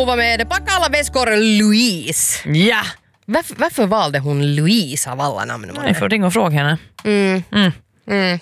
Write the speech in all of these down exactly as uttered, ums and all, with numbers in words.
prova med Packa alla väskor Louise. Ja! Varför, varför valde hon Louise av alla namn? Jag får ringa och fråga henne. Mm. Mm. Mm.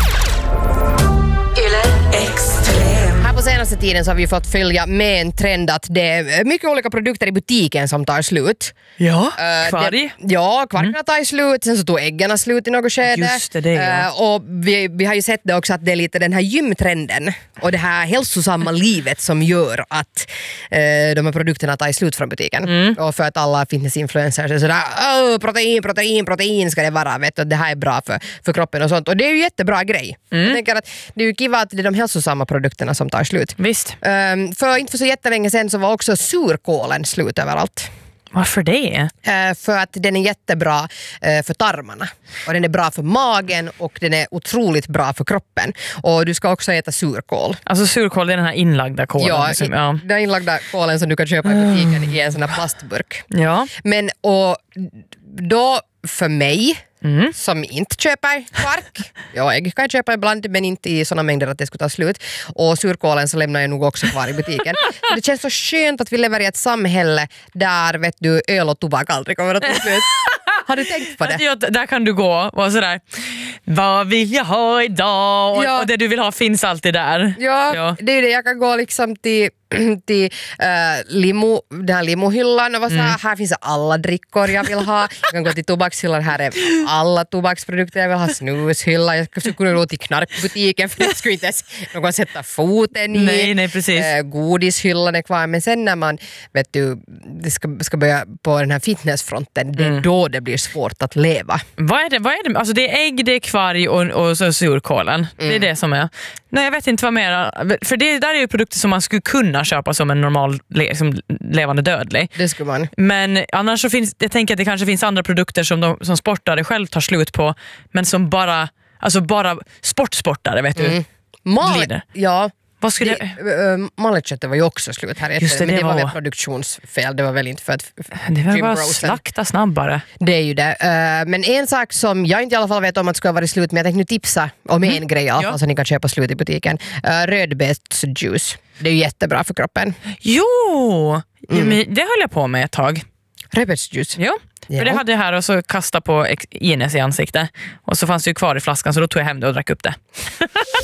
Extrem. Här på senaste tiden så har vi fått följa med en trend att det är mycket olika produkter i butiken som tar slut. Ja, Uh, kvarg. det, ja, kvargarna mm. tar slut, sen så tog äggarna slut i något skede. Just det, det ja. uh, och vi, vi har ju sett det också att det är lite den här gymtrenden och det här hälsosamma livet som gör att uh, de här produkterna tar slut från butiken. Mm. Och för att alla fitnessinfluencers är sådär, oh, protein, protein, protein ska det vara, vet du, det här är bra för, för kroppen och sånt. Och det är ju jättebra grej. Mm. Jag tänker att det är ju kiva att det är de hälsosamma produkterna som tar slut. Visst. Um, för inte för så jättelänge sedan så var också surkålen slut överallt. Varför det? Uh, för att den är jättebra uh, för tarmarna. Och den är bra för magen och den är otroligt bra för kroppen. Och du ska också äta surkål. Alltså surkål är den här inlagda kålen. Ja, liksom, ja. den inlagda kålen som du kan köpa i butiken i en sån här plastburk. Ja. Men och då för mig Mm. som inte köper kvark. Ja, ägg kan jag köpa ibland men inte i såna mängder att det skulle ta slut. Och surkålen så lämnar jag nog också kvar i butiken. Så det känns så skönt att vi lever i ett samhälle där vet du, öl och tobak aldrig kommer att ta slut. Har du tänkt på det? Ja, där kan du gå och vara sådär, vad vill jag ha idag? Ja. Och det du vill ha finns alltid där. Ja, ja. det är det. Jag kan gå liksom till, till uh, limo, den här limohyllan och vara mm. så här, här finns alla drickor jag vill ha. Jag kan gå till tobakshyllan, här är alla tobaksprodukter jag vill ha. Snushylla, jag skulle kunna gå till knarkbutiken för det skulle inte ens någon sätta foten i. Nej, nej, precis. Uh, godishyllan är kvar, men sen när man vet du, det ska, ska börja på den här fitnessfronten, det är mm. då det blir svårt att leva. Vad är det? Vad är det? Alltså det är ägg, det är kvarg och, och så surkålen. Mm. Det är det som är. Nej, jag vet inte vad mer. För det där är ju produkter som man skulle kunna köpa som en normal liksom, levande dödlig. Det skulle man. Men annars så finns, jag tänker att det kanske finns andra produkter som, de, som sportare själv tar slut på, men som bara, alltså bara sportsportare, vet du. Mm. Mal- Lider. ja. Vad skulle det, äh, Malletköttet var ju också slut här. Just det, men det, det var var väl produktionsfel, det var väl inte för att det var bara slakta snabbare. Det är ju det. Uh, men en sak som jag inte i alla fall vet om att ska vara slut, men jag tänkte nu tipsa om en mm. grej i alla fall ja. som ni kan köpa slut i butiken. Uh, rödbetsjuice. Det är ju jättebra för kroppen. Jo! Mm. Ja, det höll jag på med ett tag. Rödbetsjuice? Jo. Ja. För det hade jag här och så kastade på Ines i ansiktet. Och så fanns det ju kvar i flaskan så då tog jag hem det och drack upp det.